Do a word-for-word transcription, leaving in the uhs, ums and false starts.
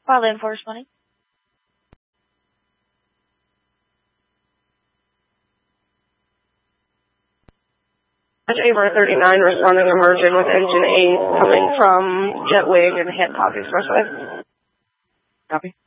Wildland four responding. Aver thirty-nine responding emerging with engine eight coming from Jetwig and Hancock Expressway. Copy.